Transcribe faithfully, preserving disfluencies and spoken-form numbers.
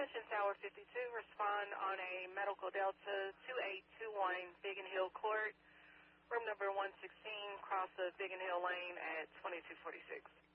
Attention Tower fifty-two, respond on a Medical Delta two eight two one Biggin Hill Court, room number one sixteen, cross of Biggin Hill Lane at twenty-two forty-six.